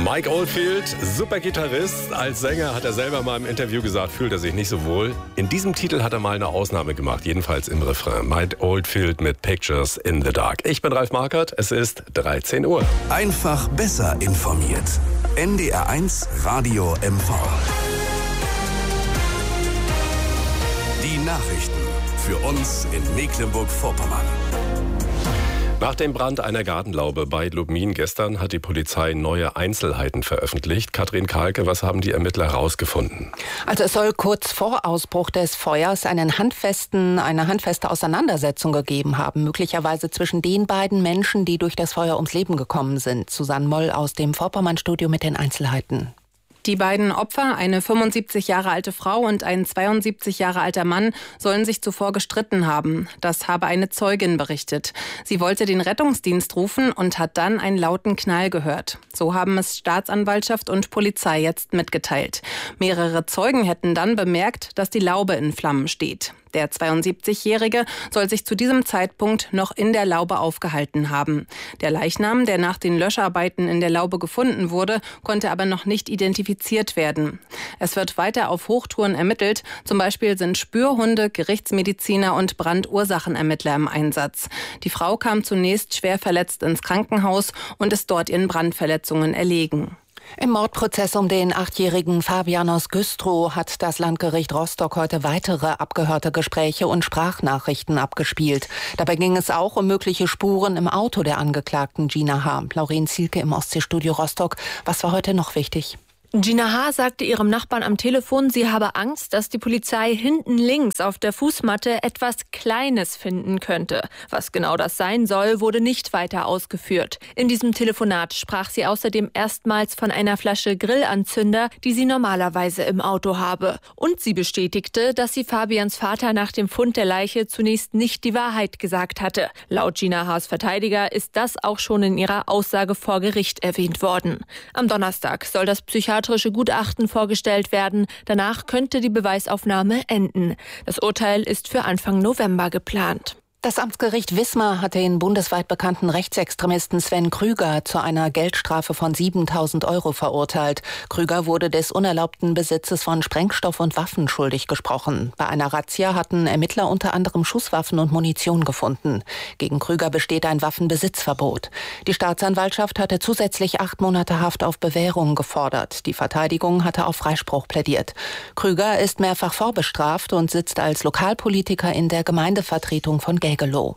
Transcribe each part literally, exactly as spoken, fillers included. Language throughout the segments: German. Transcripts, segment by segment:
Mike Oldfield, super Gitarrist. Als Sänger hat er selber mal im Interview gesagt, fühlt er sich nicht so wohl. In diesem Titel hat er mal eine Ausnahme gemacht, jedenfalls im Refrain. Mike Oldfield mit Pictures in the Dark. Ich bin Ralf Markert, es ist dreizehn Uhr. Einfach besser informiert. N D R eins Radio M V. Die Nachrichten für uns in Mecklenburg-Vorpommern. Nach dem Brand einer Gartenlaube bei Lubmin gestern hat die Polizei neue Einzelheiten veröffentlicht. Katrin Kahlke, was haben die Ermittler herausgefunden? Also es soll kurz vor Ausbruch des Feuers einen handfesten, eine handfeste Auseinandersetzung gegeben haben. Möglicherweise zwischen den beiden Menschen, die durch das Feuer ums Leben gekommen sind. Susanne Moll aus dem Vorpommern-Studio mit den Einzelheiten. Die beiden Opfer, eine fünfundsiebzig Jahre alte Frau und ein zweiundsiebzig Jahre alter Mann, sollen sich zuvor gestritten haben. Das habe eine Zeugin berichtet. Sie wollte den Rettungsdienst rufen und hat dann einen lauten Knall gehört. So haben es Staatsanwaltschaft und Polizei jetzt mitgeteilt. Mehrere Zeugen hätten dann bemerkt, dass die Laube in Flammen steht. Der zweiundsiebzigjährige soll sich zu diesem Zeitpunkt noch in der Laube aufgehalten haben. Der Leichnam, der nach den Löscharbeiten in der Laube gefunden wurde, konnte aber noch nicht identifiziert werden. Es wird weiter auf Hochtouren ermittelt. Zum Beispiel sind Spürhunde, Gerichtsmediziner und Brandursachenermittler im Einsatz. Die Frau kam zunächst schwer verletzt ins Krankenhaus und ist dort ihren Brandverletzungen erlegen. Im Mordprozess um den achtjährigen Fabian aus Güstrow hat das Landgericht Rostock heute weitere abgehörte Gespräche und Sprachnachrichten abgespielt. Dabei ging es auch um mögliche Spuren im Auto der Angeklagten Gina H. Lauren Zielke im Ostseestudio Rostock. Was war heute noch wichtig? Gina H. sagte ihrem Nachbarn am Telefon, sie habe Angst, dass die Polizei hinten links auf der Fußmatte etwas Kleines finden könnte. Was genau das sein soll, wurde nicht weiter ausgeführt. In diesem Telefonat sprach sie außerdem erstmals von einer Flasche Grillanzünder, die sie normalerweise im Auto habe. Und sie bestätigte, dass sie Fabians Vater nach dem Fund der Leiche zunächst nicht die Wahrheit gesagt hatte. Laut Gina H.'s Verteidiger ist das auch schon in ihrer Aussage vor Gericht erwähnt worden. Am Donnerstag soll das Psychiatrische Gutachten vorgestellt werden. Danach könnte die Beweisaufnahme enden. Das Urteil ist für Anfang November geplant. Das Amtsgericht Wismar hat den bundesweit bekannten Rechtsextremisten Sven Krüger zu einer Geldstrafe von siebentausend Euro verurteilt. Krüger wurde des unerlaubten Besitzes von Sprengstoff und Waffen schuldig gesprochen. Bei einer Razzia hatten Ermittler unter anderem Schusswaffen und Munition gefunden. Gegen Krüger besteht ein Waffenbesitzverbot. Die Staatsanwaltschaft hatte zusätzlich acht Monate Haft auf Bewährung gefordert. Die Verteidigung hatte auf Freispruch plädiert. Krüger ist mehrfach vorbestraft und sitzt als Lokalpolitiker in der Gemeindevertretung von Gelsenkirchen.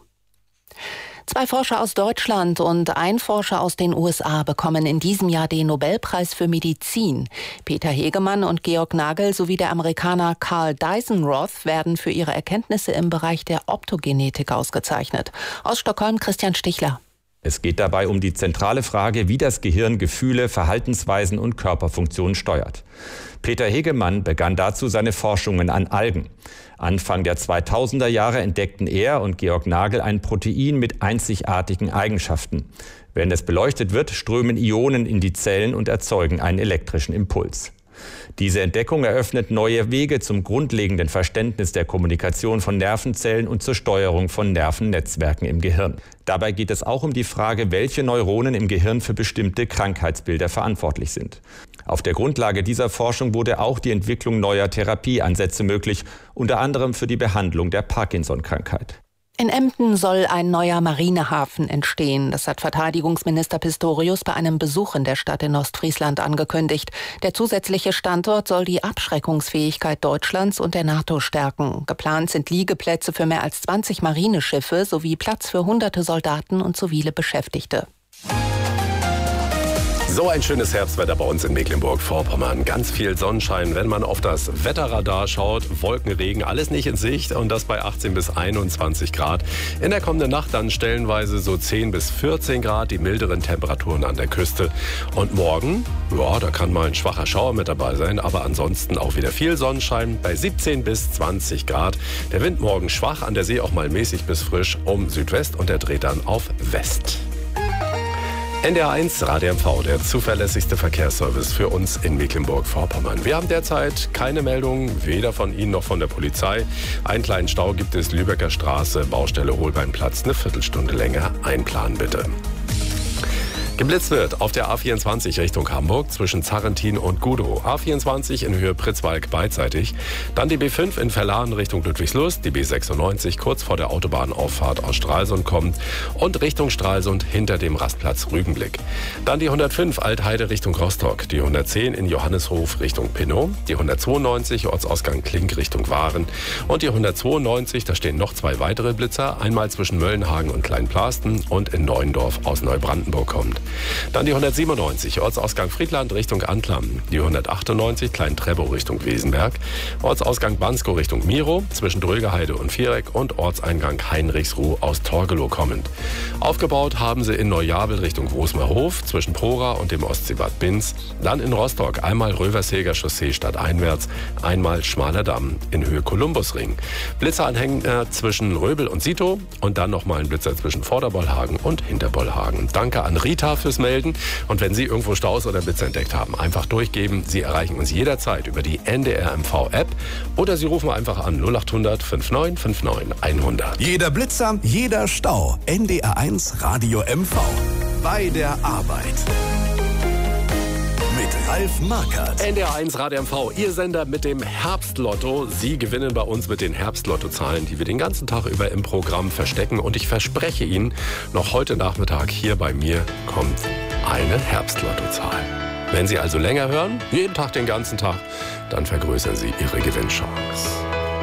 Zwei Forscher aus Deutschland und ein Forscher aus den U S A bekommen in diesem Jahr den Nobelpreis für Medizin. Peter Hegemann und Georg Nagel sowie der Amerikaner Carl Dyson-Roth werden für ihre Erkenntnisse im Bereich der Optogenetik ausgezeichnet. Aus Stockholm Christian Stichler. Es geht dabei um die zentrale Frage, wie das Gehirn Gefühle, Verhaltensweisen und Körperfunktionen steuert. Peter Hegemann begann dazu seine Forschungen an Algen. Anfang der zweitausender Jahre entdeckten er und Georg Nagel ein Protein mit einzigartigen Eigenschaften. Wenn es beleuchtet wird, strömen Ionen in die Zellen und erzeugen einen elektrischen Impuls. Diese Entdeckung eröffnet neue Wege zum grundlegenden Verständnis der Kommunikation von Nervenzellen und zur Steuerung von Nervennetzwerken im Gehirn. Dabei geht es auch um die Frage, welche Neuronen im Gehirn für bestimmte Krankheitsbilder verantwortlich sind. Auf der Grundlage dieser Forschung wurde auch die Entwicklung neuer Therapieansätze möglich, unter anderem für die Behandlung der Parkinson-Krankheit. In Emden soll ein neuer Marinehafen entstehen. Das hat Verteidigungsminister Pistorius bei einem Besuch in der Stadt in Ostfriesland angekündigt. Der zusätzliche Standort soll die Abschreckungsfähigkeit Deutschlands und der NATO stärken. Geplant sind Liegeplätze für mehr als zwanzig Marineschiffe sowie Platz für hunderte Soldaten und zivile Beschäftigte. So ein schönes Herbstwetter bei uns in Mecklenburg-Vorpommern. Ganz viel Sonnenschein, wenn man auf das Wetterradar schaut. Wolkenregen, alles nicht in Sicht und das bei achtzehn bis einundzwanzig Grad. In der kommenden Nacht dann stellenweise so zehn bis vierzehn Grad, die milderen Temperaturen an der Küste. Und morgen, ja, da kann mal ein schwacher Schauer mit dabei sein, aber ansonsten auch wieder viel Sonnenschein bei siebzehn bis zwanzig Grad. Der Wind morgen schwach, an der See auch mal mäßig bis frisch um Südwest und der dreht dann auf West. N D R eins Radio M V, der zuverlässigste Verkehrsservice für uns in Mecklenburg-Vorpommern. Wir haben derzeit keine Meldungen, weder von Ihnen noch von der Polizei. Einen kleinen Stau gibt es Lübecker Straße, Baustelle Holbeinplatz, eine Viertelstunde länger einplanen bitte. Geblitzt wird auf der A vierundzwanzig Richtung Hamburg zwischen Zarrentin und Gudow. A vierundzwanzig in Höhe Pritzwalk beidseitig. Dann die B fünf in Verlahen Richtung Ludwigslust, die B sechsundneunzig kurz vor der Autobahnauffahrt aus Stralsund kommt und Richtung Stralsund hinter dem Rastplatz Rügenblick. Dann die hundertfünf Altheide Richtung Rostock, die hundertzehn in Johannishof Richtung Pinnow, die hundertzweiundneunzig Ortsausgang Klink Richtung Waren und die hundertzweiundneunzig, da stehen noch zwei weitere Blitzer, einmal zwischen Möllenhagen und Kleinplasten und in Neuendorf aus Neubrandenburg kommt. Dann die hundertsiebenundneunzig Ortsausgang Friedland Richtung Antlam, die hundertachtundneunzig Klein-Trebow Richtung Wesenberg, Ortsausgang Banskow Richtung Miro, zwischen Drögeheide und Viereck und Ortseingang Heinrichsruh aus Torgelow kommend. Aufgebaut haben sie in Neujabel Richtung Großmerhof, zwischen Prora und dem Ostseebad Binz, dann in Rostock einmal Röverseger Chaussee stadteinwärts, einmal Schmaler Damm in Höhe Kolumbusring. Blitzeranhänger zwischen Röbel und Sito und dann nochmal ein Blitzer zwischen Vorderbollhagen und Hinterbollhagen. Danke an Rita fürs Melden und wenn Sie irgendwo Staus oder Blitzer entdeckt haben, einfach durchgeben. Sie erreichen uns jederzeit über die N D R M V App oder Sie rufen einfach an null acht hundert neunundfünfzig neunundfünfzig hundert. Jeder Blitzer, jeder Stau. N D R eins Radio M V. Bei der Arbeit. Mit Ralf Markert. N D R eins Radio M V, Ihr Sender mit dem Herbstlotto. Sie gewinnen bei uns mit den Herbstlottozahlen, die wir den ganzen Tag über im Programm verstecken. Und ich verspreche Ihnen, noch heute Nachmittag hier bei mir kommt eine Herbstlottozahl. Wenn Sie also länger hören, jeden Tag, den ganzen Tag, dann vergrößern Sie Ihre Gewinnchance.